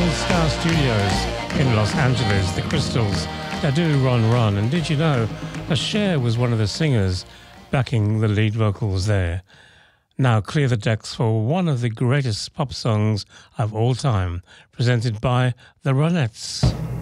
Gold Star Studios in Los Angeles, the Crystals, Dadu Ron Ron. And did you know that Cher was one of the singers backing the lead vocals there? Now clear the decks for one of the greatest pop songs of all time, presented by the Ronettes.